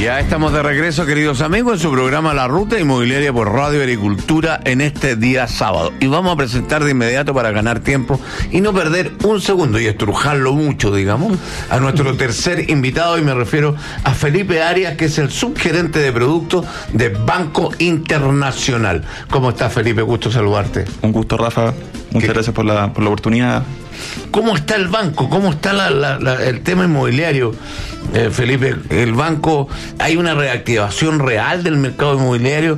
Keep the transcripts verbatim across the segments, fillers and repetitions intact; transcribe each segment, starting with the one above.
Ya estamos de regreso, queridos amigos, en su programa La Ruta Inmobiliaria por Radio Agricultura en este día sábado. Y vamos a presentar de inmediato, para ganar tiempo y no perder un segundo y estrujarlo mucho, digamos, a nuestro tercer invitado, y me refiero a Felipe Arias, que es el subgerente de productos de Banco Internacional. ¿Cómo estás, Felipe? Gusto saludarte. Un gusto, Rafa. Muchas gracias por la, por la oportunidad. ¿Cómo está el banco? ¿Cómo está la, la, la, el tema inmobiliario, eh, Felipe? El banco, ¿hay una reactivación real del mercado inmobiliario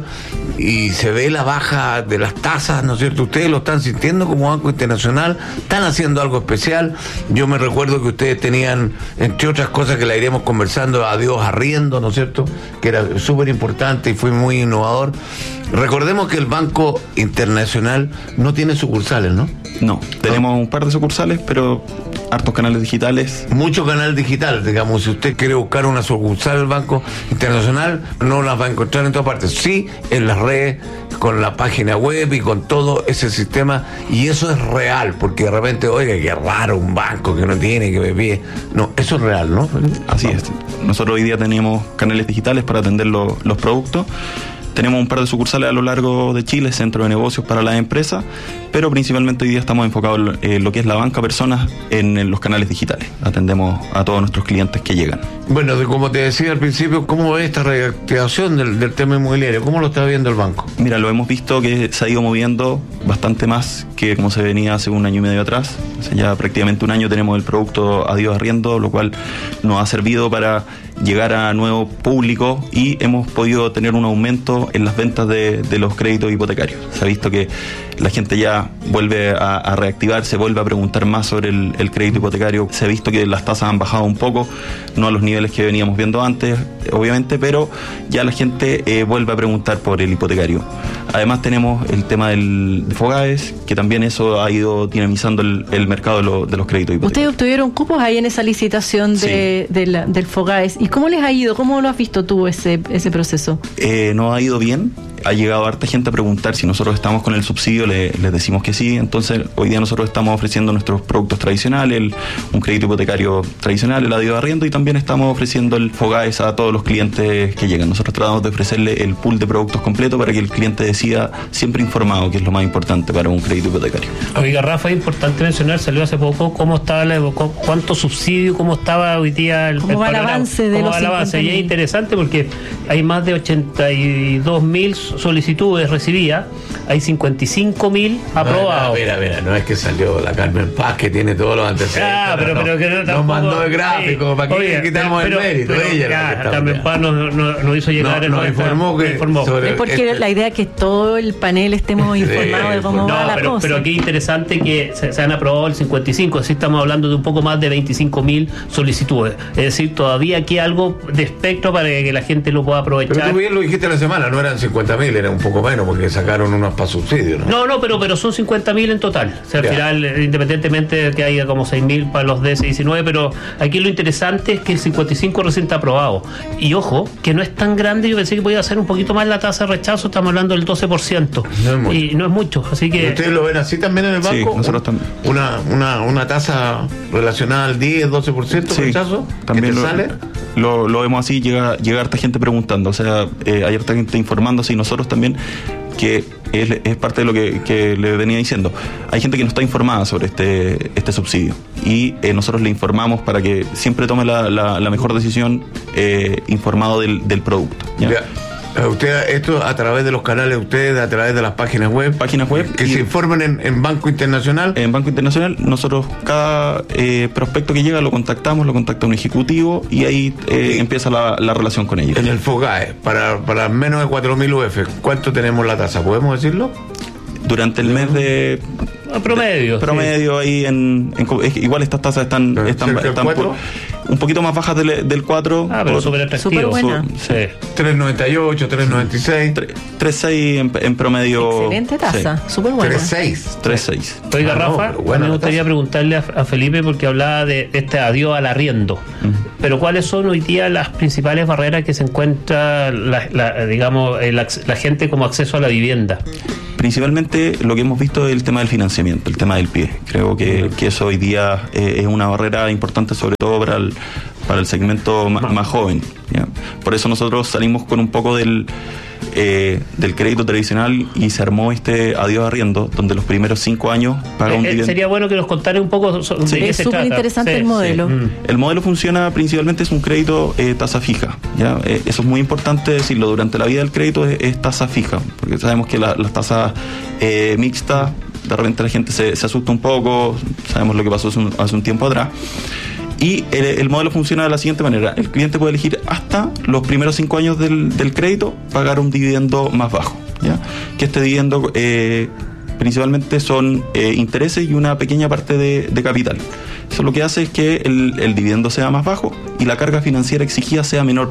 y se ve la baja de las tasas, ¿no es cierto? ¿Ustedes lo están sintiendo como Banco Internacional? ¿Están haciendo algo especial? Yo me recuerdo que ustedes tenían, entre otras cosas que la iremos conversando, adiós arriendo, ¿no es cierto? Que era súper importante y fue muy innovador. Recordemos que el Banco Internacional no tiene sucursales, ¿no? No, tenemos un par de sucursales, pero hartos canales digitales. Mucho canal digital, digamos. Si usted quiere buscar una sucursal del Banco Internacional, no las va a encontrar en todas partes. Sí, en las redes, con la página web y con todo ese sistema. Y eso es real, porque de repente, oiga, qué raro un banco que no tiene, que me pide. No, eso es real, ¿no? Así es. Nosotros hoy día tenemos canales digitales para atender lo, los productos. Tenemos un par de sucursales a lo largo de Chile, centro de negocios para las empresas, pero principalmente hoy día estamos enfocados en lo que es la banca personas en, en los canales digitales. Atendemos a todos nuestros clientes que llegan. Bueno, de, como te decía al principio, ¿cómo ve esta reactivación del, del tema inmobiliario? ¿Cómo lo está viendo el banco? Mira, lo hemos visto que se ha ido moviendo bastante más que como se venía hace un año y medio atrás. Hace ya prácticamente un año tenemos el producto Adiós Arriendo, lo cual nos ha servido para llegar a nuevo público y hemos podido tener un aumento en las ventas de, de los créditos hipotecarios. Se ha visto que la gente ya vuelve a, a reactivarse, vuelve a preguntar más sobre el, el crédito hipotecario. Se ha visto que las tasas han bajado un poco, no a los niveles que veníamos viendo antes, obviamente, pero ya la gente eh, vuelve a preguntar por el hipotecario. Además tenemos el tema del de Fogaes, que también eso ha ido dinamizando el, el mercado de, lo, de los créditos hipotecarios. Ustedes obtuvieron cupos ahí en esa licitación de, sí. de la, del Fogaes. ¿Y cómo les ha ido? ¿Cómo lo has visto tú ese, ese proceso? Eh, nos ha ido bien. Ha llegado harta gente a preguntar si nosotros estamos con el subsidio, le, les decimos que sí. Entonces hoy día nosotros estamos ofreciendo nuestros productos tradicionales, el, un crédito hipotecario tradicional, el adiós arriendo, y también estamos ofreciendo el Fogaes a todos los clientes que llegan. Nosotros tratamos de ofrecerle el pool de productos completo para que el cliente decida siempre informado, que es lo más importante para un crédito hipotecario. Oiga, Rafa, es importante mencionar, salió hace poco, cómo estaba la, cuánto subsidio, cómo estaba hoy día el, ¿Cómo el va el avance de los el avance? Y es interesante porque hay más de ochenta y dos mil solicitudes recibidas, hay cincuenta y cinco mil aprobados. Mira, mira, no es que salió la Carmen Paz, que tiene todos los antecedentes. Ah, pero, no, pero que no, nos tampoco, mandó el gráfico, sí, para que oye, quitamos pero, el mérito. Pero, ella ya, la Carmen Paz nos, nos, nos hizo llegar no, nos informó que informó. Es porque este, la idea es que todo el panel estemos informados de cómo no, va la pero, cosa. Pero aquí interesante que se, se han aprobado el cincuenta y cinco, así estamos hablando de un poco más de veinticinco mil solicitudes. Es decir, todavía aquí hay algo de espectro para que la gente lo pueda aprovechar. Pero tú bien lo dijiste la semana, no eran cincuenta mil, era un poco menos porque sacaron unos para subsidio, ¿no? No, no, pero, pero son cincuenta mil en total. O sea, al final, independientemente de que haya como seis mil para los D S diecinueve, pero aquí lo interesante es que el cincuenta y cinco recién está aprobado. Y ojo, que no es tan grande, yo pensé que podía ser un poquito más la tasa de rechazo, estamos hablando del doce por ciento. No es mucho. Y no es mucho, así que... ¿Ustedes lo ven así también en el banco? Sí, nosotros también. Una, una, una tasa relacionada al diez, doce por ciento de sí, rechazo, también ¿qué te lo, sale? Lo, lo vemos así, llega, llega harta gente preguntando, o sea, eh, hay harta gente informándose, y nosotros también, que es, es parte de lo que, que le venía diciendo. Hay gente que no está informada sobre este, este subsidio, y eh, nosotros le informamos para que siempre tome la, la, la mejor decisión eh, informado del, del producto, ¿ya? Ya. Usted, esto a través de los canales de ustedes, a través de las páginas web. Páginas web. Que se informen en, en Banco Internacional. En Banco Internacional, nosotros cada eh, prospecto que llega lo contactamos, lo contacta un ejecutivo, y ahí eh, empieza la, la relación con ellos. En el Fogaes, para, para menos de cuatro mil U F, ¿cuánto tenemos la tasa? ¿Podemos decirlo? Durante el mes de... A promedio. De, promedio, sí. Ahí en, en... Igual estas tasas están, están, están por, un poquito más bajas del, del cuatro. Ah, pero súper atractivo. Súper buena. Su, sí. tres noventa y ocho, tres noventa y seis. tres coma seis en, en promedio. Excelente tasa, súper buena. tres coma seis. tres coma seis. Oiga, ah, Rafa, no, bueno, me gustaría preguntarle a, a Felipe, porque hablaba de este adiós al arriendo. Uh-huh. Pero ¿cuáles son hoy día las principales barreras que se encuentra, la, la, digamos, el, la gente como acceso a la vivienda? Principalmente lo que hemos visto es el tema del financiamiento, el tema del pie. Creo que, que eso hoy día eh, es una barrera importante, sobre todo para el, para el segmento más, más joven, ¿ya? Por eso nosotros salimos con un poco del eh, del crédito tradicional y se armó este adiós arriendo, donde los primeros cinco años paga un eh, dividendo. Sería bueno que nos contara un poco sobre Sí. qué Es se súper trata. interesante Sí, el modelo. sí. Mm. El modelo funciona principalmente, es un crédito eh, tasa fija, ¿ya? Eh, eso es muy importante decirlo, durante la vida del crédito es, es tasa fija, porque sabemos que la, las tasas eh, mixtas, de repente la gente se, se asusta un poco, sabemos lo que pasó hace un, hace un tiempo atrás. Y el, el modelo funciona de la siguiente manera: el cliente puede elegir hasta los primeros cinco años del, del crédito pagar un dividendo más bajo, ¿ya? Que este dividendo eh, principalmente son eh, intereses y una pequeña parte de, de capital. Eso lo que hace es que el, el dividendo sea más bajo y la carga financiera exigida sea menor.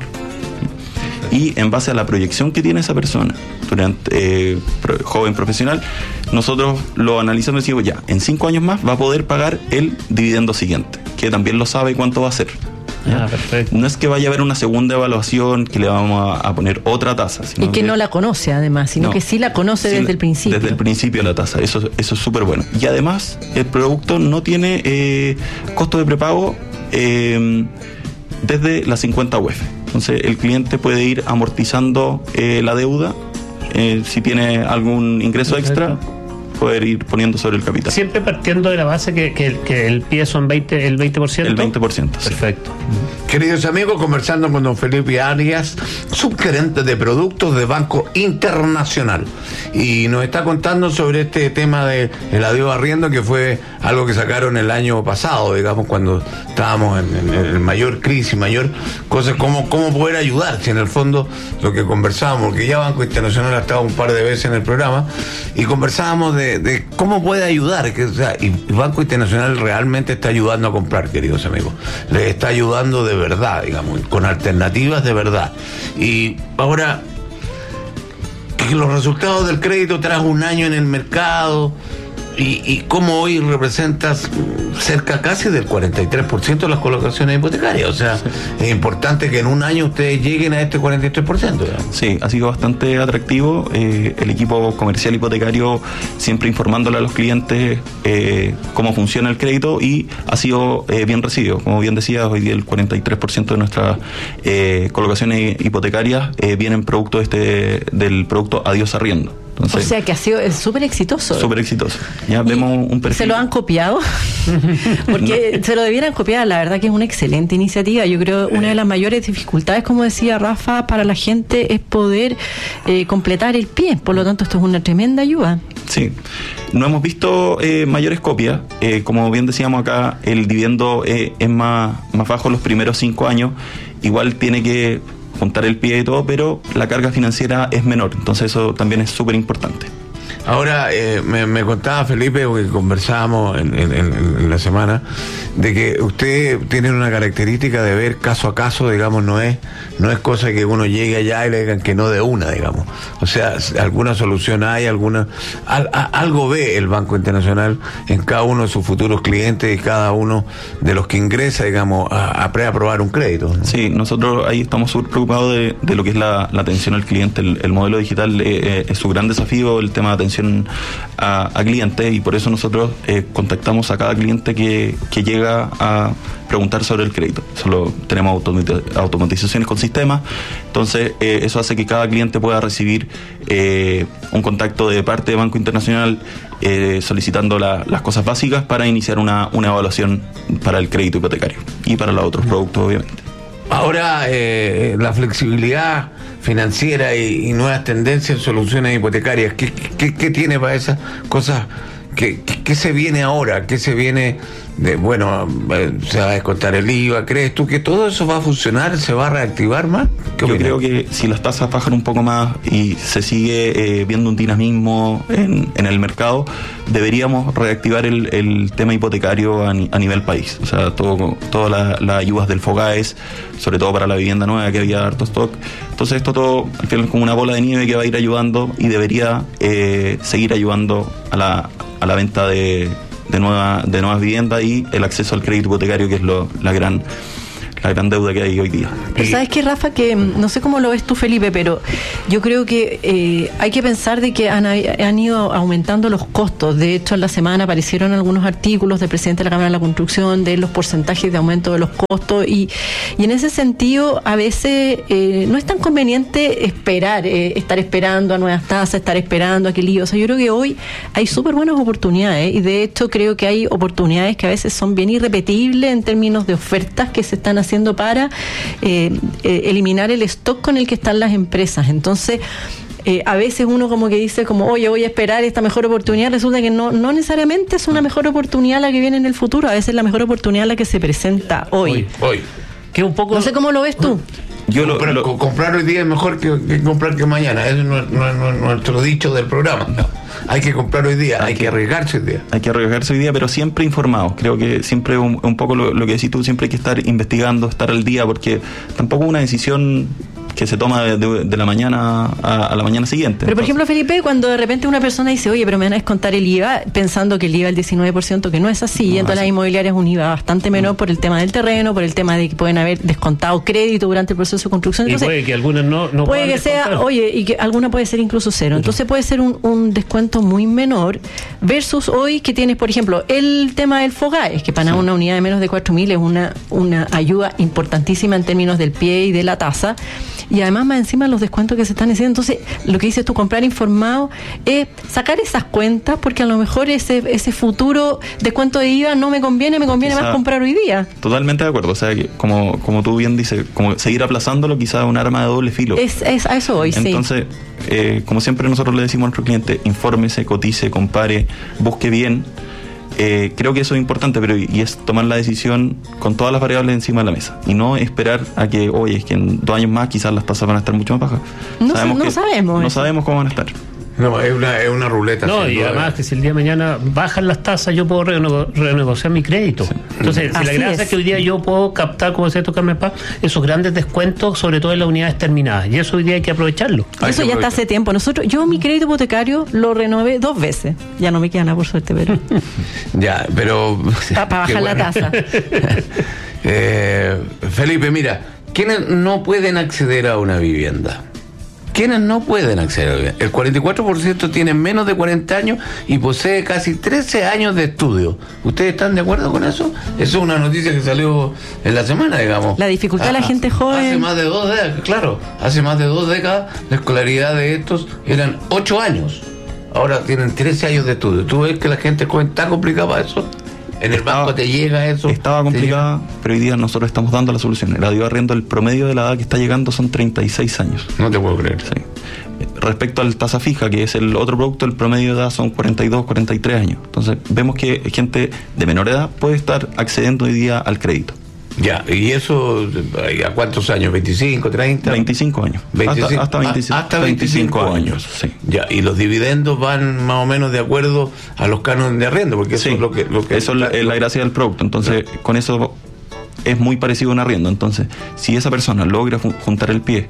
Y en base a la proyección que tiene esa persona, durante, eh, pro, joven profesional, nosotros lo analizamos y decimos, ya, en cinco años más va a poder pagar el dividendo siguiente, que también lo sabe cuánto va a ser. Ah, perfecto. No es que vaya a haber una segunda evaluación que le vamos a, a poner otra tasa. Sino Y que, que no la conoce además, sino no, que sí la conoce sí, desde el principio. Desde el principio la tasa, eso, eso es súper bueno. Y además el producto no tiene eh, costo de prepago eh, desde las cincuenta U E F. Entonces el cliente puede ir amortizando eh, la deuda, eh, si tiene algún ingreso extra, poder ir poniendo sobre el capital. Siempre partiendo de la base que, que, que el pie son veinte, el veinte por ciento. El veinte por ciento. Sí. Perfecto. Queridos amigos, conversando con don Felipe Arias, subgerente de productos de Banco Internacional, y nos está contando sobre este tema de el adiós arriendo, que fue algo que sacaron el año pasado, digamos, cuando estábamos en, en, en mayor crisis, mayor cosas, cómo, cómo poder ayudar, si en el fondo lo que conversábamos, porque ya Banco Internacional ha estado un par de veces en el programa, y conversábamos de, de cómo puede ayudar, que, o sea, y Banco Internacional realmente está ayudando a comprar, queridos amigos, les está ayudando de verdad, digamos, con alternativas de verdad. Y ahora, que los resultados del crédito tras un año en el mercado, y, y cómo hoy representas cerca casi del cuarenta y tres por ciento de las colocaciones hipotecarias. O sea, sí, es importante que en un año ustedes lleguen a este cuarenta y tres por ciento. Digamos. Sí, ha sido bastante atractivo. Eh, el equipo comercial hipotecario siempre informándole a los clientes eh, cómo funciona el crédito, y ha sido eh, bien recibido. Como bien decía, hoy día el cuarenta y tres por ciento de nuestras eh, colocaciones hipotecarias eh, vienen producto este, del producto adiós arriendo. Entonces, o sea que ha sido súper exitoso. Súper exitoso. Ya vemos un perfil. ¿Se lo han copiado? Porque no. se lo debieran copiar. La verdad que es una excelente iniciativa. Yo creo que una de las mayores dificultades, como decía Rafa, para la gente es poder eh, completar el pie. Por lo tanto, esto es una tremenda ayuda. Sí. No hemos visto eh, mayores copias. Eh, como bien decíamos acá, el dividendo eh, es más, más bajo los primeros cinco años. Igual tiene que juntar el pie y todo, pero la carga financiera es menor, entonces eso también es súper importante. Ahora, eh, me, me contaba Felipe, porque conversábamos en, en, en la semana, de que usted tiene una característica de ver caso a caso, digamos, no es no es cosa que uno llegue allá y le digan que no de una, digamos. O sea, alguna solución hay, alguna al, a, algo ve el Banco Internacional en cada uno de sus futuros clientes y cada uno de los que ingresa, digamos, a, a preaprobar un crédito, ¿no? Sí, nosotros ahí estamos súper preocupados de, de lo que es la, la atención al cliente. El, el modelo digital eh, es su gran desafío, el tema de atención A, a clientes, y por eso nosotros eh, contactamos a cada cliente que, que llega a preguntar sobre el crédito. Solo tenemos automatizaciones con sistemas, entonces eh, eso hace que cada cliente pueda recibir eh, un contacto de parte de Banco Internacional eh, solicitando la, las cosas básicas para iniciar una, una evaluación para el crédito hipotecario y para los otros productos, obviamente. Ahora, eh, la flexibilidad financiera y, y nuevas tendencias en soluciones hipotecarias, ¿qué, qué, qué tiene para esas cosas? ¿Qué, qué, qué se viene ahora? ¿Qué se viene de, bueno, eh, se va a descontar el I V A? ¿Crees tú que todo eso va a funcionar? ¿Se va a reactivar más? Yo opinas? Creo que si las tasas bajan un poco más y se sigue eh, viendo un dinamismo en, en el mercado, deberíamos reactivar el, el tema hipotecario a, a nivel país. O sea, todo, todas las la ayudas del FOGAES, sobre todo para la vivienda nueva, que había harto stock. Entonces esto todo al final es como una bola de nieve que va a ir ayudando y debería eh, seguir ayudando a la, a la venta de, de, nueva, de nuevas viviendas y el acceso al crédito hipotecario, que es lo, la gran la gran deuda que hay hoy día. Pero sabes que, Rafa, que no sé cómo lo ves tú, Felipe, pero yo creo que eh, hay que pensar de que han, han ido aumentando los costos. De hecho, en la semana aparecieron algunos artículos del presidente de la Cámara de la Construcción de los porcentajes de aumento de los costos y, y en ese sentido a veces eh, no es tan conveniente esperar, eh, estar esperando a nuevas tasas, estar esperando a que lío. O sea, yo creo que hoy hay súper buenas oportunidades y de hecho creo que hay oportunidades que a veces son bien irrepetibles en términos de ofertas que se están haciendo para eh, eh, eliminar el stock con el que están las empresas. Entonces, eh, a veces uno como que dice como, oye, voy a esperar esta mejor oportunidad, resulta que no, no necesariamente es una mejor oportunidad la que viene en el futuro, a veces es la mejor oportunidad la que se presenta hoy. Hoy. hoy. Que un poco... No sé cómo lo ves tú. Yo lo, comprar, lo, comprar hoy día es mejor que, que comprar que mañana. Eso no es no, no, no, nuestro dicho del programa. No. Hay que comprar hoy día, hay, hay que, que arriesgarse hoy día. Hay que arriesgarse hoy día, pero siempre informados. Creo que siempre un, un poco lo, lo que decís tú, siempre hay que estar investigando, estar al día, porque tampoco una decisión que se toma de, de, de la mañana a, a la mañana siguiente. Pero, por ejemplo, Felipe, cuando de repente una persona dice, oye, pero me van a descontar el I V A, pensando que el I V A es el diecinueve por ciento, que no es así, no, entonces las inmobiliarias es un I V A bastante menor no. por el tema del terreno, por el tema de que pueden haber descontado crédito durante el proceso de construcción. Entonces, y puede que algunas no, no puede que sea, descontar. Oye, y que alguna puede ser incluso cero. Entonces puede ser un, un descuento muy menor versus hoy que tienes, por ejemplo, el tema del FOGAES, que para sí. una unidad de menos de cuatro mil es una, una ayuda importantísima en términos del pie y de la tasa, y además más encima los descuentos que se están haciendo. Entonces, lo que dices tú, comprar informado, es sacar esas cuentas, porque a lo mejor ese ese futuro descuento de I V A no me conviene, me conviene quizá, más comprar hoy día. Totalmente de acuerdo. O sea, que como, como tú bien dices, como seguir aplazándolo quizás es un arma de doble filo. Es, es a eso hoy, sí. Entonces, eh, como siempre nosotros le decimos a nuestro cliente, infórmese, cotice, compare, busque bien. Eh, creo que eso es importante, pero y es tomar la decisión con todas las variables encima de la mesa y no esperar a que, oye, es que en dos años más quizás las tasas van a estar mucho más bajas. No, sabemos no que sabemos. No sabemos cómo van a estar. No, es una, es una ruleta. No, y además que si el día de mañana bajan las tasas, yo puedo renego- renegociar mi crédito. Sí. Entonces, si la gracia es. es que hoy día yo puedo captar, como decía tocarme Paz, esos grandes descuentos, sobre todo en las unidades terminadas. Y eso hoy día hay que aprovecharlo. Hay eso ya está hace tiempo. Nosotros, yo mi crédito hipotecario lo renové dos veces. Ya no me queda nada, por suerte, pero. ya, pero. Para pa bajar la tasa. eh, Felipe, mira, ¿quiénes no pueden acceder a una vivienda? ¿Quiénes no pueden acceder a la vivienda? El cuarenta y cuatro por ciento tiene menos de cuarenta años y posee casi trece años de estudio. ¿Ustedes están de acuerdo con eso? Eso es una noticia que salió en la semana, digamos. La dificultad ah, de la gente joven. Hace más de dos décadas, claro. Hace más de dos décadas la escolaridad de estos eran ocho años. Ahora tienen trece años de estudio. ¿Tú ves que la gente joven está complicada para eso? En el estaba, banco te llega eso. Estaba complicada, pero hoy día nosotros estamos dando la solución. El adiós arriendo, el promedio de la edad que está llegando son treinta y seis años. No te puedo creer. Sí. Respecto al tasa fija, que es el otro producto, el promedio de edad son cuarenta y dos, cuarenta y tres años. Entonces vemos que gente de menor edad puede estar accediendo hoy día al crédito. Ya, ¿y eso a cuántos años? ¿veinticinco, treinta? veinticinco años. veinticinco, hasta, hasta, veinticinco, hasta veinticinco, veinticinco años. Sí. Ya, y los dividendos van más o menos de acuerdo a los cánones de arriendo, porque eso sí, es lo que... Lo que eso es la, es la gracia del producto. Entonces, claro, con eso es muy parecido a un arriendo. Entonces, si esa persona logra juntar el pie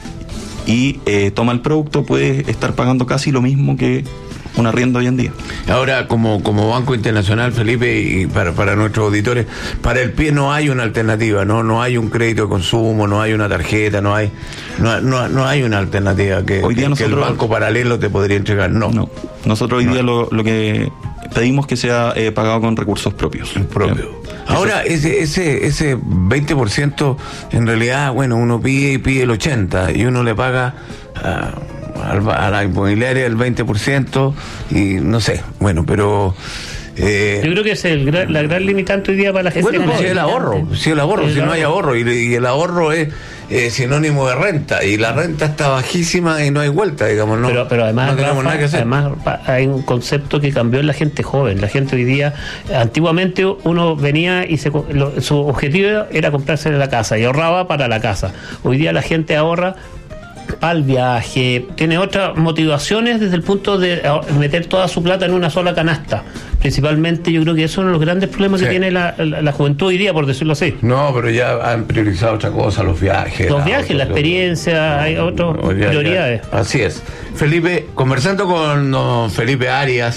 y eh, toma el producto, puede estar pagando casi lo mismo que un arriendo hoy en día. Ahora, como, como Banco Internacional, Felipe, y para, para nuestros auditores, para el pie no hay una alternativa, no no hay un crédito de consumo, no hay una tarjeta, no hay no, no, no hay una alternativa que, hoy día que, nosotros, que el banco paralelo te podría entregar. No. no. Nosotros hoy no. día lo, lo que pedimos que sea eh, pagado con recursos propios. Propio. Ahora, ese ese ese veinte por ciento, en realidad, bueno, uno pide y pide el ochenta por ciento y uno le paga uh, a la inmobiliaria el veinte por ciento y no sé, bueno, pero eh, yo creo que es el gran, la gran limitante hoy día para la gente. Bueno, pues si el ahorro, si el ahorro, el si ahorro. no hay ahorro y, y el ahorro es eh, sinónimo de renta y la renta está bajísima y no hay vuelta, digamos, no. Pero, pero además, no tenemos Rafa, nada que hacer. Además hay un concepto que cambió en la gente joven. La gente hoy día, antiguamente uno venía y se, lo, su objetivo era comprarse la casa y ahorraba para la casa. Hoy día la gente ahorra para el viaje, tiene otras motivaciones desde el punto de meter toda su plata en una sola canasta. Principalmente yo creo que eso es uno de los grandes problemas sí. que tiene la, la, la juventud hoy día, por decirlo así. No, pero ya han priorizado otra cosa, los viajes. Los viajes, la experiencia, hay otras prioridades. Ya, así es. Felipe, conversando con don Felipe Arias,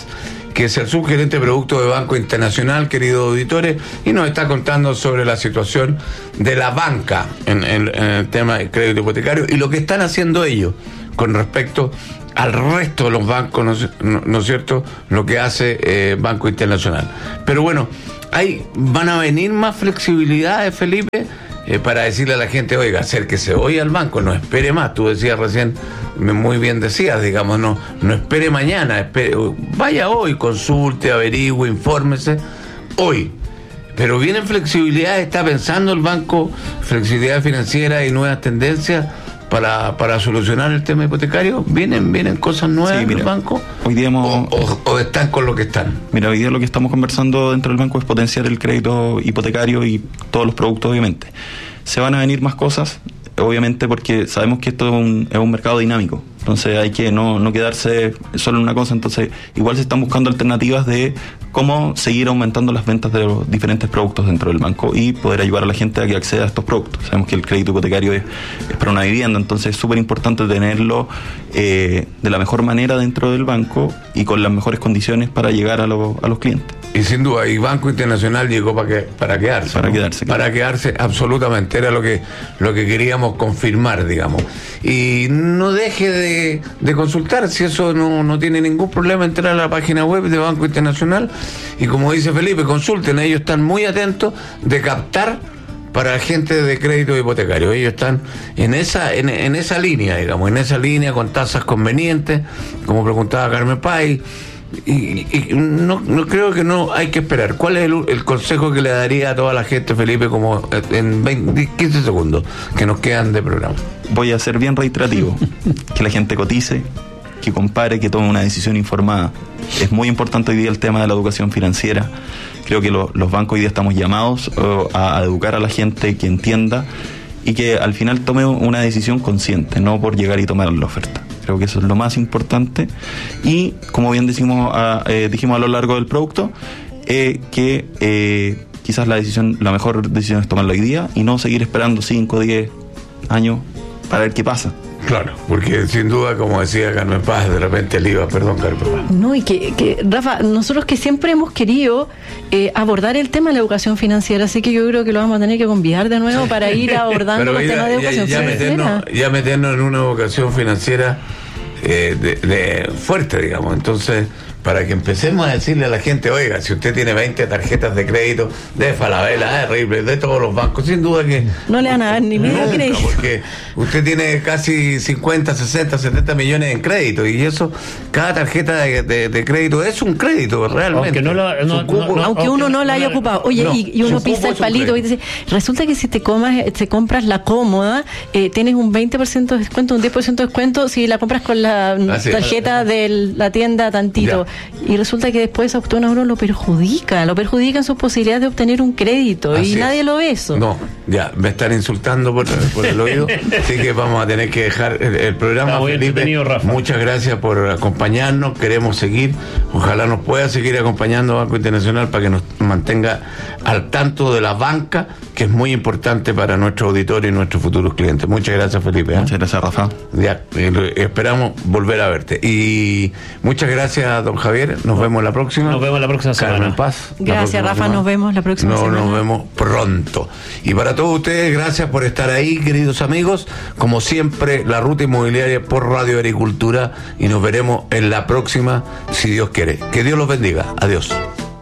que es el subgerente de productos de Banco Internacional, queridos auditores, y nos está contando sobre la situación de la banca en, en, en el tema del crédito hipotecario y lo que están haciendo ellos con respecto al resto de los bancos, ¿no, no, no es cierto?, lo que hace eh, Banco Internacional. Pero bueno, hay, van a venir más flexibilidades, Felipe, eh, para decirle a la gente, oiga, acérquese hoy al banco, no espere más. Tú decías recién, muy bien decías, digamos, no, no espere mañana, espere, vaya hoy, consulte, averigüe, infórmese, hoy. Pero vienen flexibilidades, está pensando el banco, flexibilidad financiera y nuevas tendencias para, para solucionar el tema hipotecario. ¿Vienen vienen cosas nuevas sí, en el mira, banco? Hoy día hemos, o, o, o están con lo que están? Mira, hoy día lo que estamos conversando dentro del banco es potenciar el crédito hipotecario y todos los productos, obviamente. Se van a venir más cosas, obviamente, porque sabemos que esto es un, es un mercado dinámico. Entonces hay que no, no quedarse solo en una cosa. Entonces igual se están buscando alternativas de cómo seguir aumentando las ventas de los diferentes productos dentro del banco y poder ayudar a la gente a que acceda a estos productos. Sabemos que el crédito hipotecario es, es para una vivienda, entonces es súper importante tenerlo eh, de la mejor manera dentro del banco y con las mejores condiciones para llegar a, lo, a los clientes. Y sin duda, y Banco Internacional llegó para que, para quedarse. Para ¿no? quedarse. Claro. Para quedarse, absolutamente. Era lo que, lo que queríamos confirmar, digamos. Y no deje de, de consultar, si eso no, no tiene ningún problema, entrar a la página web de Banco Internacional. Y como dice Felipe, consulten, ellos están muy atentos de captar para gente de crédito hipotecario. Ellos están en esa, en, en esa línea, digamos, en esa línea con tasas convenientes, como preguntaba Carmen Pay. Y, y no, no creo que no hay que esperar. ¿Cuál es el, el consejo que le daría a toda la gente, Felipe, como en veinte, quince segundos que nos quedan de programa? Voy a ser bien reiterativo. Que la gente cotice, que compare, que tome una decisión informada. Es muy importante hoy día el tema de la educación financiera. Creo que lo, los bancos hoy día estamos llamados uh, a, a educar a la gente que entienda y que al final tome una decisión consciente, no por llegar y tomar la oferta. Creo que eso es lo más importante. Y como bien decimos a, eh, dijimos a lo largo del producto, eh, que eh, quizás la decisión, la mejor decisión es tomarla hoy día y no seguir esperando cinco o diez años para ver qué pasa. Claro, porque sin duda, como decía Carmen Paz, de repente el I V A, perdón, Carmen Paz. No, y que, que Rafa, nosotros que siempre hemos querido eh, abordar el tema de la educación financiera, así que yo creo que lo vamos a tener que convidar de nuevo para ir abordando Pero los ya, temas de educación ya, ya financiera. Meternos, ya meternos en una educación financiera eh, de, de fuerte, digamos. Entonces, para que empecemos a decirle a la gente, oiga, si usted tiene veinte tarjetas de crédito de Falabella, de Ripley, de todos los bancos, sin duda que no le van a dar ni medio nunca, crédito, porque usted tiene casi cincuenta, sesenta, setenta millones en crédito, y eso, cada tarjeta de, de, de crédito es un crédito realmente. Aunque, no lo, no, cupo, no, no, aunque uno no la haya ocupado. Oye, no, y, y uno pisa el palito y dice, resulta que si te comas, te compras la cómoda, eh, tienes un veinte por ciento de descuento, un diez por ciento de descuento si la compras con la Así tarjeta es. de la tienda tantito. Ya. Y resulta que después a uno lo perjudica, lo perjudica en sus posibilidades de obtener un crédito. Así y nadie es. lo ve eso. No, ya, me están insultando por, por el oído, así que vamos a tener que dejar el, el programa. Felipe, muchas gracias por acompañarnos, queremos seguir, ojalá nos pueda seguir acompañando Banco Internacional para que nos mantenga al tanto de la banca, que es muy importante para nuestro auditorio y nuestros futuros clientes. Muchas gracias, Felipe. ¿eh? Muchas gracias, Rafa. Ya, eh, esperamos volver a verte. Y muchas gracias, don Javier. Nos vemos la próxima. Nos vemos la próxima semana. Carmen Paz. Gracias, Rafa. Semana. Nos vemos la próxima no, semana. Nos vemos pronto. Y para todos ustedes, gracias por estar ahí, queridos amigos. Como siempre, La Ruta Inmobiliaria por Radio Agricultura. Y nos veremos en la próxima, si Dios quiere. Que Dios los bendiga. Adiós.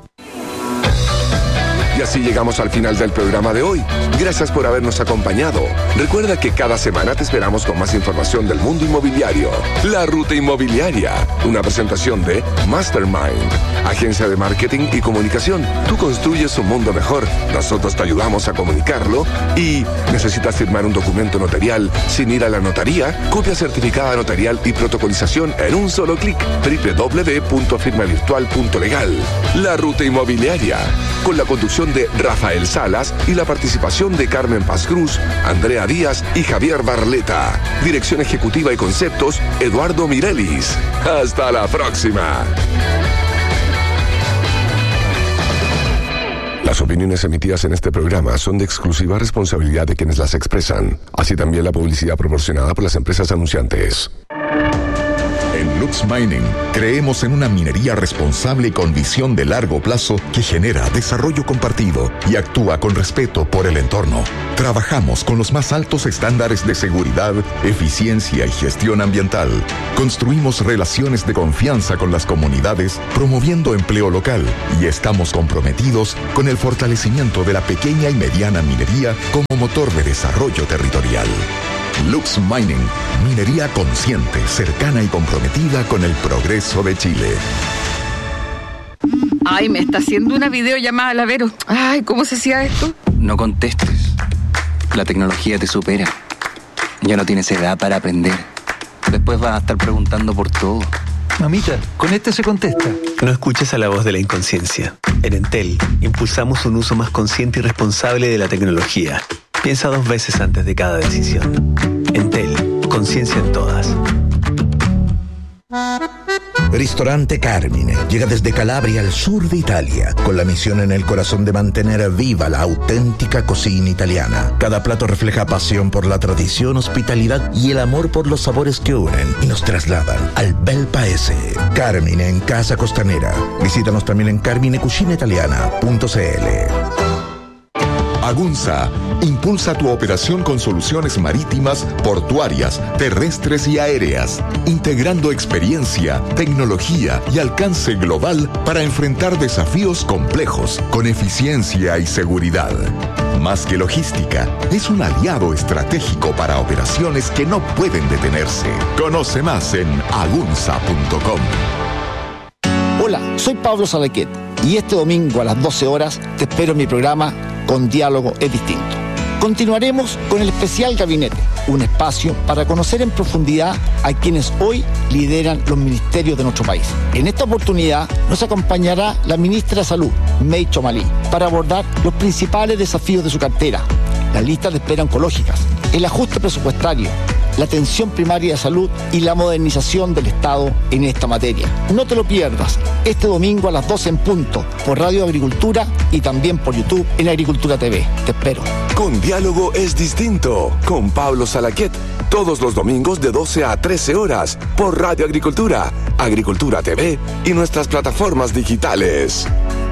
Y así llegamos al final del programa de hoy. Gracias por habernos acompañado. Recuerda que cada semana te esperamos con más información del mundo inmobiliario. La Ruta Inmobiliaria, una presentación de Mastermind, agencia de marketing y comunicación. Tú construyes un mundo mejor. Nosotros te ayudamos a comunicarlo. Y necesitas firmar un documento notarial sin ir a la notaría. Copia certificada notarial y protocolización en un solo clic. doble u doble u doble u punto firma virtual punto legal. La Ruta Inmobiliaria, con la conducción de Rafael Salas y la participación de Carmen Paz Cruz, Andrea Díaz y Javier Barleta. Dirección ejecutiva y conceptos, Eduardo Mirelis. Hasta la próxima. Las opiniones emitidas en este programa son de exclusiva responsabilidad de quienes las expresan, así también la publicidad proporcionada por las empresas anunciantes. En Lux Mining creemos en una minería responsable y con visión de largo plazo que genera desarrollo compartido y actúa con respeto por el entorno. Trabajamos con los más altos estándares de seguridad, eficiencia y gestión ambiental. Construimos relaciones de confianza con las comunidades, promoviendo empleo local, y estamos comprometidos con el fortalecimiento de la pequeña y mediana minería como motor de desarrollo territorial. Lux Mining, minería consciente, cercana y comprometida con el progreso de Chile. Ay, me está haciendo una videollamada, la Vero. Ay, ¿cómo se hacía esto? No contestes. La tecnología te supera. Ya no tienes edad para aprender. Después vas a estar preguntando por todo. Mamita, con este se contesta. No escuches a la voz de la inconsciencia. En Entel, impulsamos un uso más consciente y responsable de la tecnología. Piensa dos veces antes de cada decisión. Entel, conciencia en todas. Ristorante Carmine llega desde Calabria al sur de Italia, con la misión en el corazón de mantener viva la auténtica cocina italiana. Cada plato refleja pasión por la tradición, hospitalidad y el amor por los sabores que unen y nos trasladan al bel paese. Carmine en Casa Costanera. Visítanos también en carmine cucina italiana punto c l. Agunza impulsa tu operación con soluciones marítimas, portuarias, terrestres y aéreas, integrando experiencia, tecnología y alcance global para enfrentar desafíos complejos con eficiencia y seguridad. Más que logística, es un aliado estratégico para operaciones que no pueden detenerse. Conoce más en agunza punto com. Hola, soy Pablo Salaquet y este domingo a las doce horas te espero en mi programa Con Diálogo es Distinto. Continuaremos con el especial Gabinete, un espacio para conocer en profundidad a quienes hoy lideran los ministerios de nuestro país. En esta oportunidad nos acompañará la ministra de Salud, May Chomalí, para abordar los principales desafíos de su cartera, las listas de espera oncológicas, el ajuste presupuestario, la atención primaria de salud y la modernización del Estado en esta materia. No te lo pierdas, este domingo a las doce en punto, por Radio Agricultura y también por YouTube en Agricultura T V. Te espero. Con Diálogo es Distinto, con Pablo Salaquet, todos los domingos de doce a trece horas, por Radio Agricultura, Agricultura T V y nuestras plataformas digitales.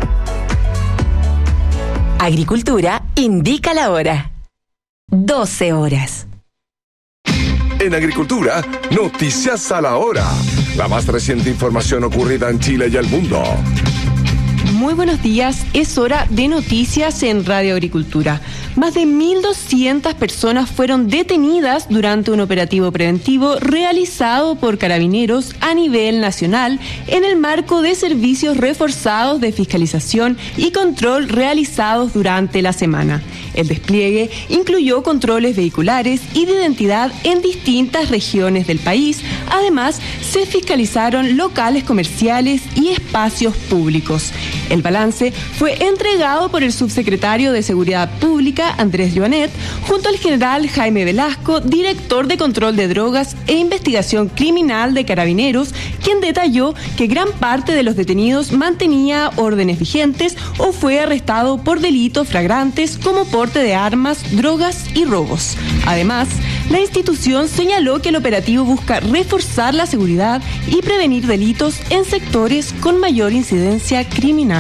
Agricultura indica la hora. doce horas. En Agricultura, noticias a la hora. La más reciente información ocurrida en Chile y el mundo. Muy buenos días, es hora de noticias en Radio Agricultura. Más de mil doscientas personas fueron detenidas durante un operativo preventivo realizado por Carabineros a nivel nacional en el marco de servicios reforzados de fiscalización y control realizados durante la semana. El despliegue incluyó controles vehiculares y de identidad en distintas regiones del país. Además, se fiscalizaron locales comerciales y espacios públicos. El balance fue entregado por el subsecretario de Seguridad Pública, Andrés Joanet, junto al general Jaime Velasco, director de Control de Drogas e Investigación Criminal de Carabineros, quien detalló que gran parte de los detenidos mantenía órdenes vigentes o fue arrestado por delitos flagrantes como porte de armas, drogas y robos. Además, la institución señaló que el operativo busca reforzar la seguridad y prevenir delitos en sectores con mayor incidencia criminal.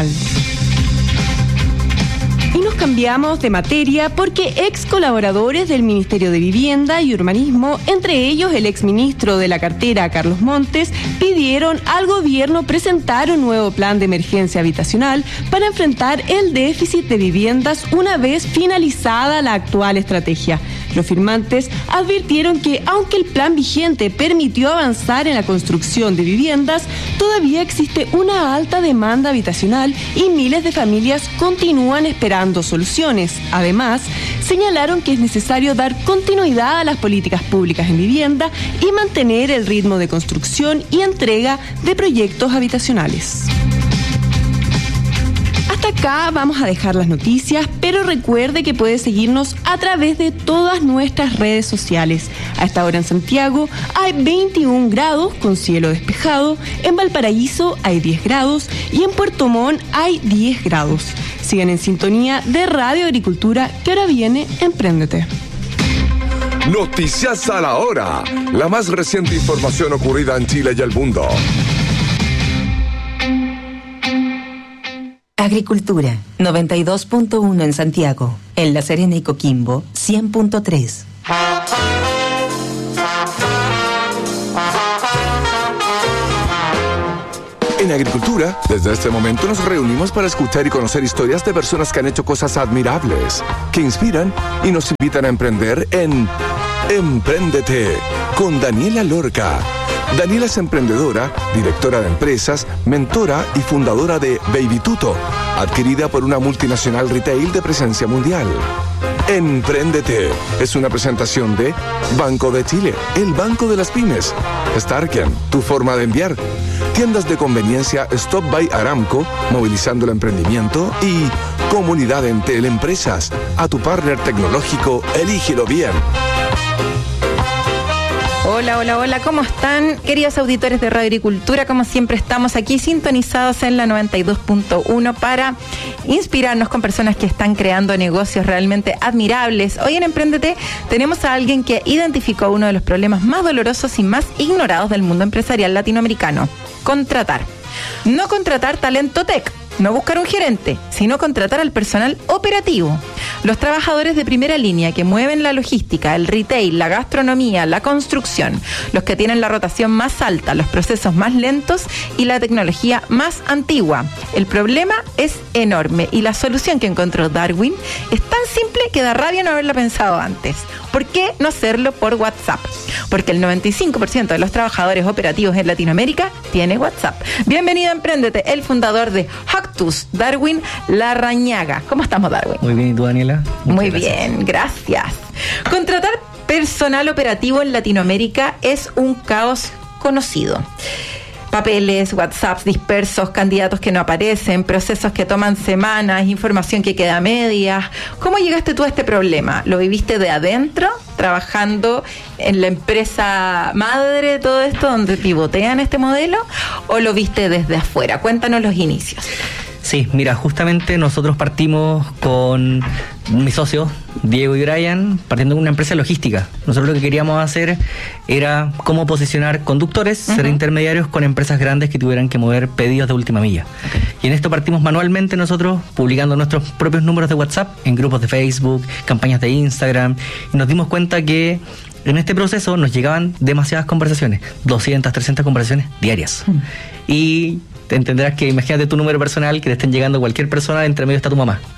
Y nos cambiamos de materia porque ex colaboradores del Ministerio de Vivienda y Urbanismo, entre ellos el exministro de la cartera Carlos Montes, pidieron al gobierno presentar un nuevo plan de emergencia habitacional para enfrentar el déficit de viviendas una vez finalizada la actual estrategia. Los firmantes advirtieron que, aunque el plan vigente permitió avanzar en la construcción de viviendas, todavía existe una alta demanda habitacional y miles de familias continúan esperando soluciones. Además, señalaron que es necesario dar continuidad a las políticas públicas en vivienda y mantener el ritmo de construcción y entrega de proyectos habitacionales. Hasta acá vamos a dejar las noticias, pero recuerde que puede seguirnos a través de todas nuestras redes sociales. A esta hora en Santiago hay veintiún grados con cielo despejado, en Valparaíso hay diez grados y en Puerto Montt hay diez grados. Sigan en sintonía de Radio Agricultura, que ahora viene Empréndete. Noticias a la hora. La más reciente información ocurrida en Chile y el mundo. Agricultura, noventa y dos punto uno en Santiago. En La Serena y Coquimbo, cien punto tres. En Agricultura, desde este momento nos reunimos para escuchar y conocer historias de personas que han hecho cosas admirables, que inspiran y nos invitan a emprender en Empréndete con Daniela Lorca. Daniela es emprendedora, directora de empresas, mentora y fundadora de Baby Tuto, adquirida por una multinacional retail de presencia mundial. Empréndete es una presentación de Banco de Chile, el banco de las pymes. Starken, tu forma de enviar. Tiendas de conveniencia Stop by Aramco, movilizando el emprendimiento. Y Comunidad Entel Empresas, a tu partner tecnológico, elígelo bien. Hola, hola, hola, ¿cómo están? Queridos auditores de Radio Agricultura, como siempre estamos aquí sintonizados en la noventa y dos punto uno para inspirarnos con personas que están creando negocios realmente admirables. Hoy en Empréndete tenemos a alguien que identificó uno de los problemas más dolorosos y más ignorados del mundo empresarial latinoamericano: contratar. No contratar talento tech, no buscar un gerente, sino contratar al personal operativo. Los trabajadores de primera línea que mueven la logística, el retail, la gastronomía, la construcción, los que tienen la rotación más alta, los procesos más lentos y la tecnología más antigua. El problema es enorme y la solución que encontró Darwin es tan simple que da rabia no haberla pensado antes. ¿Por qué no hacerlo por WhatsApp? Porque el noventa y cinco por ciento de los trabajadores operativos en Latinoamérica tiene WhatsApp. Bienvenido a Empréndete, el fundador de Hactus, Darwin Larrañaga. ¿Cómo estamos, Darwin? Muy bien, ¿y tú, Daniela? Muchas Muy gracias. bien, gracias. Contratar personal operativo en Latinoamérica es un caos conocido. Papeles, WhatsApps dispersos, candidatos que no aparecen, procesos que toman semanas, información que queda a medias. ¿Cómo llegaste tú a este problema? ¿Lo viviste de adentro, trabajando en la empresa madre de todo esto, donde pivotean este modelo, o lo viste desde afuera? Cuéntanos los inicios. Sí, mira, justamente nosotros partimos con mis socios, Diego y Brian, partiendo de una empresa logística. Nosotros lo que queríamos hacer era cómo posicionar conductores, uh-huh. ser intermediarios con empresas grandes que tuvieran que mover pedidos de última milla. Okay. Y en esto partimos manualmente nosotros, publicando nuestros propios números de WhatsApp en grupos de Facebook, campañas de Instagram, y nos dimos cuenta que en este proceso nos llegaban demasiadas conversaciones, doscientas, trescientas conversaciones diarias. Uh-huh. Y te entenderás que imagínate tu número personal, que te estén llegando cualquier persona, entre medio está tu mamá.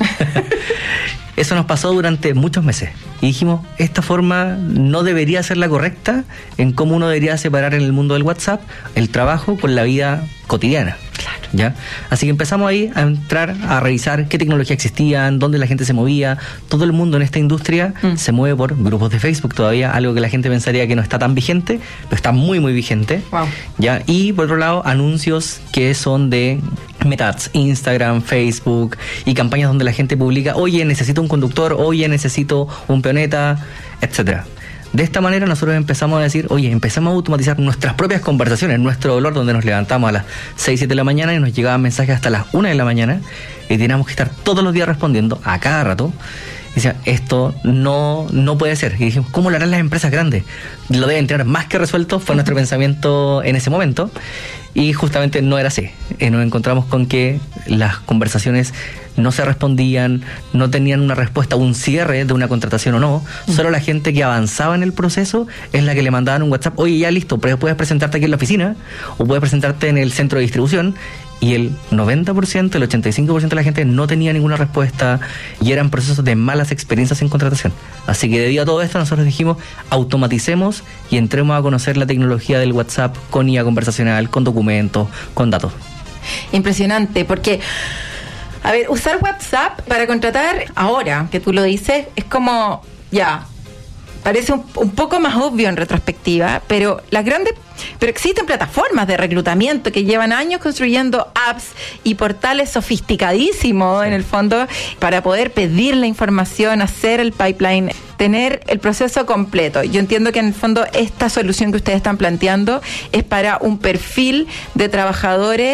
Eso nos pasó durante muchos meses. Y dijimos, esta forma no debería ser la correcta en cómo uno debería separar en el mundo del WhatsApp el trabajo con la vida cotidiana. Claro. ¿Ya? Así que empezamos ahí a entrar a revisar qué tecnología existían, dónde la gente se movía. Todo el mundo en esta industria mm. se mueve por grupos de Facebook todavía, algo que la gente pensaría que no está tan vigente, pero está muy muy vigente. Wow. ¿Ya? Y por otro lado, anuncios que son de Metas, Instagram, Facebook, y campañas donde la gente publica, oye, necesito un conductor, oye, necesito un peoneta, etcétera. De esta manera nosotros empezamos a decir, oye, empezamos a automatizar nuestras propias conversaciones, nuestro dolor, donde nos levantamos a las seis, siete de la mañana y nos llegaban mensajes hasta las una de la mañana y teníamos que estar todos los días respondiendo a cada rato. Y decía, esto no, no puede ser. Y dijimos, ¿cómo lo harán las empresas grandes? Lo deben tener más que resuelto, fue nuestro pensamiento en ese momento. Y justamente no era así. Eh, nos encontramos con que las conversaciones no se respondían, no tenían una respuesta, un cierre de una contratación o no. Solo la gente que avanzaba en el proceso es la que le mandaban un WhatsApp, oye, ya listo, puedes presentarte aquí en la oficina o puedes presentarte en el centro de distribución. Y el noventa por ciento, el ochenta y cinco por ciento de la gente no tenía ninguna respuesta y eran procesos de malas experiencias en contratación. Así que debido a todo esto nosotros dijimos, automaticemos y entremos a conocer la tecnología del WhatsApp con I A conversacional, con documentos, con datos. Impresionante, porque a ver, usar WhatsApp para contratar ahora, que tú lo dices, es como, ya, parece un, un poco más obvio en retrospectiva, pero las grandes, pero existen plataformas de reclutamiento que llevan años construyendo apps y portales sofisticadísimos, en el fondo, para poder pedir la información, hacer el pipeline, tener el proceso completo. Yo entiendo que en el fondo esta solución que ustedes están planteando es para un perfil de trabajadores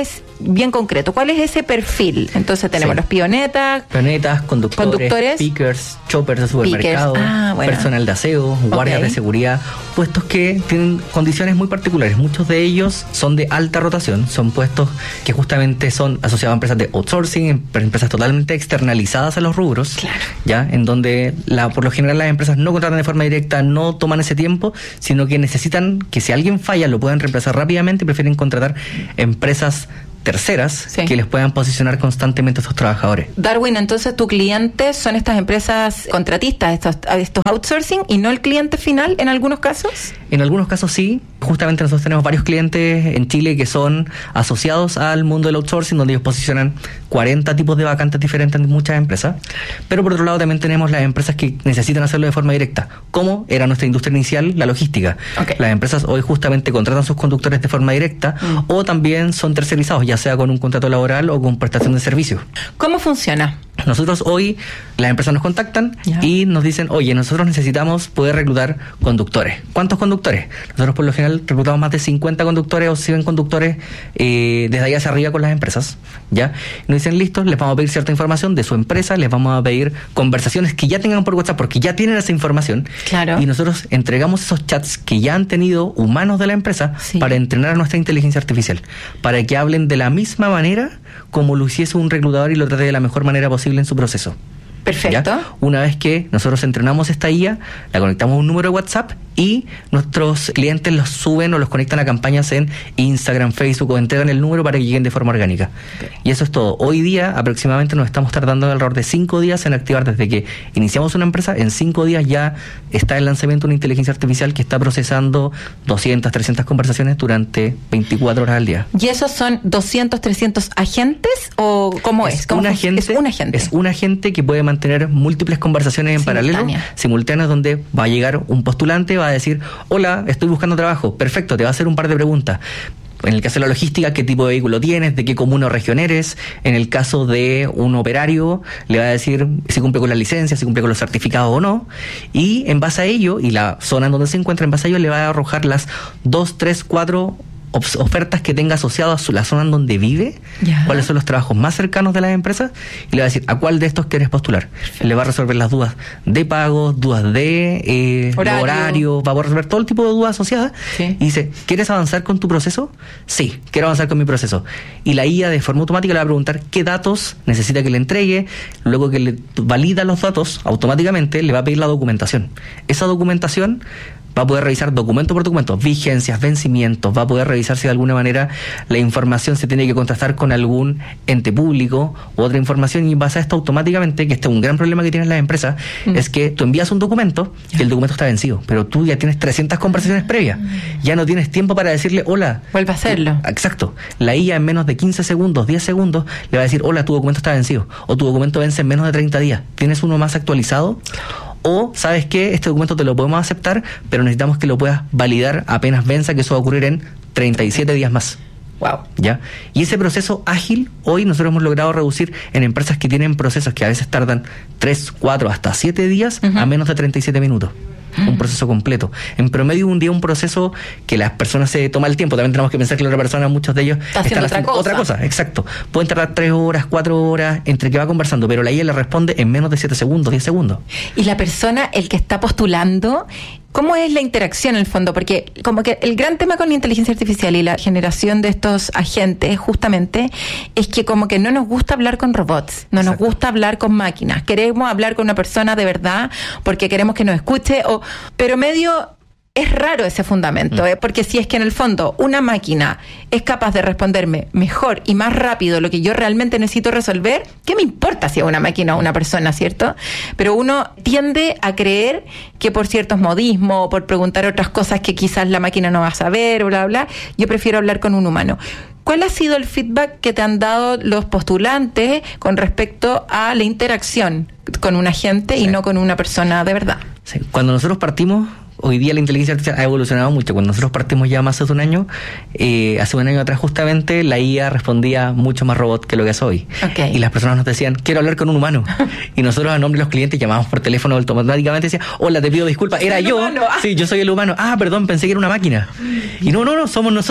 bien concreto. ¿Cuál es ese perfil? Entonces tenemos Sí. los pionetas, Pionetas, conductores, Conductores. pickers, choppers de supermercado, Pickers. Ah, bueno. personal de aseo, guardias Ok. de seguridad, puestos que tienen condiciones muy particulares. Muchos de ellos son de alta rotación, son puestos que justamente son asociados a empresas de outsourcing, em- empresas totalmente externalizadas a los rubros, ya, en donde la, por lo general las empresas no contratan de forma directa, no toman ese tiempo, sino que necesitan que si alguien falla lo puedan reemplazar rápidamente y prefieren contratar empresas terceras que les puedan posicionar constantemente a estos trabajadores. Darwin, entonces tu cliente son estas empresas contratistas, estos, estos outsourcing, y no el cliente final en algunos casos. En algunos casos sí, justamente nosotros tenemos varios clientes en Chile que son asociados al mundo del outsourcing, donde ellos posicionan cuarenta tipos de vacantes diferentes en muchas empresas, pero por otro lado también tenemos las empresas que necesitan hacerlo de forma directa, como era nuestra industria inicial, la logística. Okay. Las empresas hoy justamente contratan sus conductores de forma directa mm. o también son tercerizados, ya sea con un contrato laboral o con prestación de servicios. ¿Cómo funciona? Nosotros hoy, las empresas nos contactan yeah. y nos dicen, oye, nosotros necesitamos poder reclutar conductores. ¿Cuántos conductores? Nosotros por lo general reclutamos más de cincuenta conductores o cien conductores eh, desde ahí hacia arriba con las empresas, ¿ya? Y nos dicen, listo, les vamos a pedir cierta información de su empresa, les vamos a pedir conversaciones que ya tengan por WhatsApp porque ya tienen esa información. Claro. Y nosotros entregamos esos chats que ya han tenido humanos de la empresa sí. para entrenar a nuestra inteligencia artificial, para que hablen de la misma manera como lo hiciese un reclutador y lo trate de la mejor manera posible en su proceso. Perfecto. ¿Ya? Una vez que nosotros entrenamos esta I A, la conectamos a un número de WhatsApp y nuestros clientes los suben o los conectan a campañas en Instagram, Facebook o entregan el número para que lleguen de forma orgánica. Okay. Y eso es todo. Hoy día aproximadamente nos estamos tardando alrededor de cinco días en activar. Desde que iniciamos una empresa, en cinco días ya está el lanzamiento de una inteligencia artificial que está procesando doscientas, trescientas conversaciones durante veinticuatro horas al día. ¿Y esos son doscientos, trescientos agentes o cómo es? Es, ¿Cómo un, fun- agente, es un agente. Es un agente que puede mantener múltiples conversaciones en paralelo, simultáneas, donde va a llegar un postulante, va a decir, hola, estoy buscando trabajo, perfecto, te va a hacer un par de preguntas. En el caso de la logística, ¿qué tipo de vehículo tienes? ¿De qué comuna o región eres? En el caso de un operario, le va a decir si cumple con la licencia, si cumple con los certificados o no. Y en base a ello, y la zona en donde se encuentra, en base a ello le va a arrojar las dos, tres, cuatro ofertas que tenga asociadas a la zona en donde vive, ya. cuáles son los trabajos más cercanos de las empresas, y le va a decir a cuál de estos quieres postular. Perfecto. Le va a resolver las dudas de pago, dudas de eh, horario. horario, va a resolver todo el tipo de dudas asociadas. Sí. Y dice, ¿quieres avanzar con tu proceso? Sí, quiero avanzar con mi proceso. Y la I A de forma automática le va a preguntar qué datos necesita que le entregue. Luego que le valida los datos, automáticamente le va a pedir la documentación. Esa documentación va a poder revisar documento por documento, vigencias, vencimientos, va a poder revisar si de alguna manera la información se tiene que contrastar con algún ente público u otra información, y en base a esto automáticamente, que este es un gran problema que tienen las empresas, mm. es que tú envías un documento y el documento está vencido, pero tú ya tienes trescientas conversaciones previas, ya no tienes tiempo para decirle, hola. Vuelve a hacerlo. Tú, exacto. La I A en menos de quince segundos, diez segundos, le va a decir, hola, tu documento está vencido, o tu documento vence en menos de treinta días, ¿tienes uno más actualizado? O, ¿sabes qué? Este documento te lo podemos aceptar, pero necesitamos que lo puedas validar apenas venza, que eso va a ocurrir en treinta y siete días más. Wow. ¿Ya? Y ese proceso ágil, hoy nosotros hemos logrado reducir en empresas que tienen procesos que a veces tardan tres, cuatro, hasta siete días uh-huh. a menos de treinta y siete minutos. Un proceso completo. En promedio un día un proceso que las personas se toma el tiempo. También tenemos que pensar que la otra persona, muchos de ellos Está están haciendo haciendo otra cosa. otra cosa. Exacto. Pueden tardar tres horas, cuatro horas entre que va conversando, pero la I A le responde en menos de siete segundos, diez segundos. Y la persona, el que está postulando, ¿cómo es la interacción en el fondo? Porque como que el gran tema con la inteligencia artificial y la generación de estos agentes justamente es que como que no nos gusta hablar con robots, no Exacto. nos gusta hablar con máquinas. Queremos hablar con una persona de verdad porque queremos que nos escuche, o pero medio es raro ese fundamento, mm. ¿eh? Porque si es que en el fondo una máquina es capaz de responderme mejor y más rápido lo que yo realmente necesito resolver, ¿qué me importa si es una máquina o una persona, cierto? Pero uno tiende a creer que por ciertos modismos o por preguntar otras cosas que quizás la máquina no va a saber, bla, bla, yo prefiero hablar con un humano. ¿Cuál ha sido el feedback que te han dado los postulantes con respecto a la interacción con un agente sí. y no con una persona de verdad? Sí. Cuando nosotros partimos, hoy día la inteligencia artificial ha evolucionado mucho. Cuando nosotros partimos ya más hace un año, eh, hace un año atrás justamente, la I A respondía mucho más robot que lo que es hoy. Okay. Y las personas nos decían, quiero hablar con un humano. Y nosotros a nombre de los clientes llamábamos por teléfono automáticamente y decía, hola, te pido disculpas, era yo. Humano. Sí, yo soy el humano. Ah, perdón, pensé que era una máquina. Y no, no, no, somos nosotros.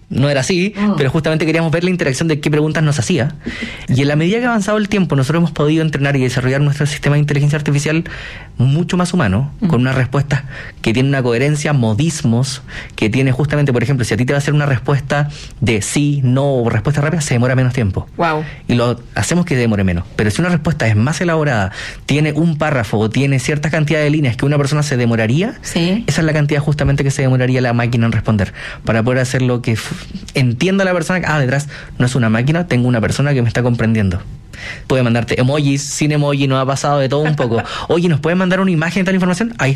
no era así, mm. pero justamente queríamos ver la interacción de qué preguntas nos hacía. Y en la medida que ha avanzado el tiempo, nosotros hemos podido entrenar y desarrollar nuestro sistema de inteligencia artificial mucho más humano, mm. con unas respuestas que tienen una coherencia, modismos, que tiene justamente, por ejemplo, si a ti te va a hacer una respuesta de sí, no o respuesta rápida, se demora menos tiempo. Wow. Y lo hacemos que demore menos. Pero si una respuesta es más elaborada, tiene un párrafo o tiene cierta cantidad de líneas que una persona se demoraría, sí. esa es la cantidad justamente que se demoraría la máquina en responder, para poder hacer lo que f- entienda la persona, ah, detrás no es una máquina, tengo una persona que me está comprendiendo. Puede mandarte emojis, sin emoji, nos ha pasado de todo un poco. Oye, ¿nos pueden mandar una imagen de tal información? Ahí